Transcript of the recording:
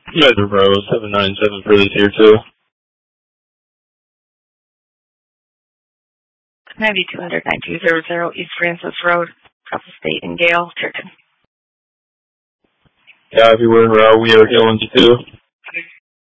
Metro Bravo 797 for this here too. 9200-9200 East Francis Road, South State and Gale, Turton. Copy, we're in route. We are going to 2.